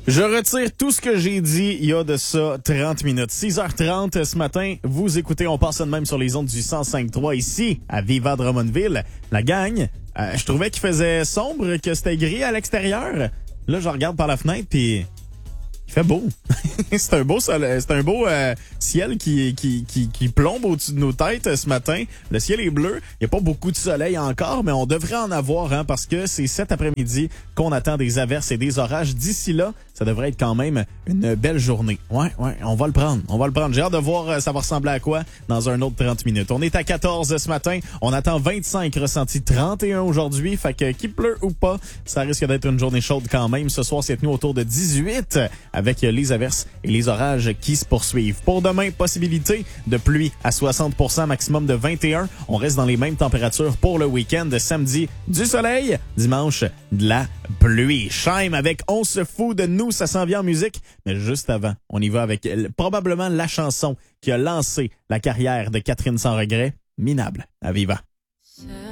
Je retire tout ce que j'ai dit il y a de ça 30 minutes. 6h30 ce matin, vous écoutez On passe de même sur les ondes du 105.3 ici à Viva Drummondville. La gang, je trouvais qu'il faisait sombre, que c'était gris à l'extérieur. Là, je regarde par la fenêtre puis il fait beau. C'est un beau ciel qui plombe au-dessus de nos têtes ce matin. Le ciel est bleu. Il n'y a pas beaucoup de soleil encore, mais on devrait en avoir parce que c'est cet après-midi qu'on attend des averses et des orages. D'ici là, ça devrait être quand même une belle journée. Ouais, on va le prendre. J'ai hâte de voir ça va ressembler à quoi dans un autre 30 minutes. On est à 14 ce matin. On attend 25, ressenti 31 aujourd'hui. Fait que qu'il pleut ou pas, ça risque d'être une journée chaude quand même. Ce soir, c'est tenu autour de 18 avec les averses et les orages qui se poursuivent. Pour demain, possibilité de pluie à 60%, maximum de 21. On reste dans les mêmes températures pour le week-end. Samedi, du soleil. Dimanche, de la pluie. Scheim avec On se fout de nous, ça s'en vient en musique. Mais juste avant, on y va avec probablement la chanson qui a lancé la carrière de Catherine Sans Regret, Minable, à Viva.